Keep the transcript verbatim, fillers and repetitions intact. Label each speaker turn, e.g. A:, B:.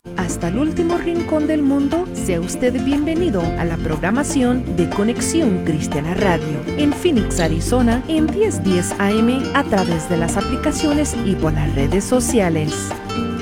A: Hasta el último rincón del mundo, sea usted bienvenido a la programación de Conexión Cristiana Radio en Phoenix, Arizona, en diez diez A M a través de las aplicaciones y por las redes sociales.